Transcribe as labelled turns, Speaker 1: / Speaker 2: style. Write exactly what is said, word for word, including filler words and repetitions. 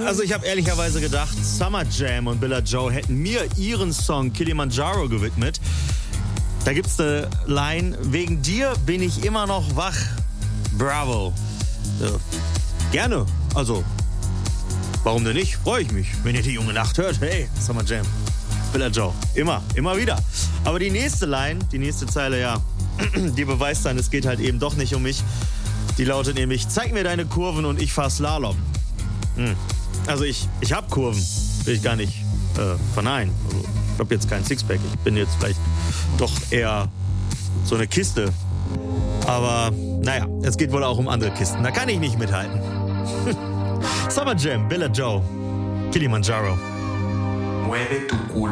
Speaker 1: Also ich habe ehrlicherweise gedacht, Summer Jam und Billa Joe hätten mir ihren Song Kilimanjaro gewidmet. Da gibt's eine Line: Wegen dir bin ich immer noch wach. Bravo. Ja, gerne. Also, warum denn nicht? Freue ich mich, wenn ihr die junge Nacht hört. Hey, Summer Jam, Billa Joe. Immer, immer wieder. Aber die nächste Line, die nächste Zeile, ja, die beweist dann, es geht halt eben doch nicht um mich. Die lautet nämlich: Zeig mir deine Kurven und ich fahr Slalom. Hm. Also ich, ich hab Kurven. Will ich gar nicht äh, verneinen. Also ich hab jetzt kein Sixpack. Ich bin jetzt vielleicht doch eher so eine Kiste. Aber naja, es geht wohl auch um andere Kisten. Da kann ich nicht mithalten. Summer Jam, Billa Joe, Kilimanjaro.
Speaker 2: Mueve tu culo.